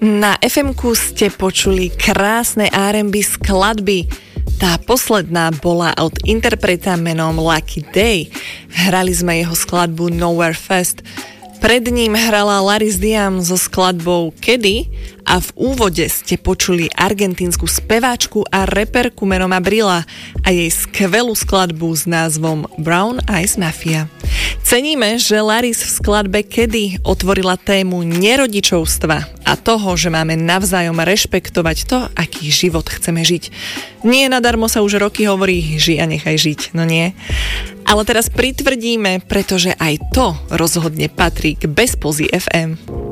Na FM-ku ste počuli krásne R&B skladby. Tá posledná bola od interpreta menom Lucky Day. Hrali sme jeho skladbu Nowhere Fest. Pred ním hrala Laris Diam so skladbou Kedy a v úvode ste počuli argentínsku speváčku a reperku menom Abrila a jej skvelú skladbu s názvom Brown Eyes Mafia. Ceníme, že Laris v skladbe Kedy otvorila tému nerodičovstva a toho, že máme navzájom rešpektovať to, aký život chceme žiť. Nie nadarmo sa už roky hovorí, žij a nechaj žiť, no nie? Ale teraz pritvrdíme, pretože aj to rozhodne patrí k Bezpozy FM.